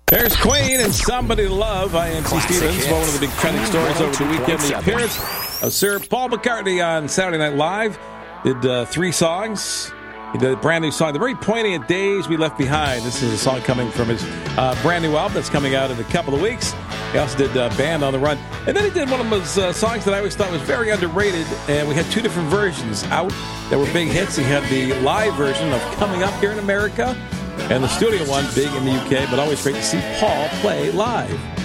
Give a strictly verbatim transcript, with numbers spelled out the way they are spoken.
There's Queen and Somebody to Love. I am C. Stevens. One of the big trending stories over the weekend. The appearance of Sir Paul McCartney on Saturday Night Live. Did uh, three songs. He did a brand new song, The Very Poignant Days We Left Behind. This is a song coming from his uh, brand new album that's coming out in a couple of weeks. He also did uh, Band on the Run. And then he did one of those uh, songs that I always thought was very underrated. And we had two different versions out that were big hits. He had the live version of Coming Up here in America, and the studio one, big in the U K, but always great to see Paul play live.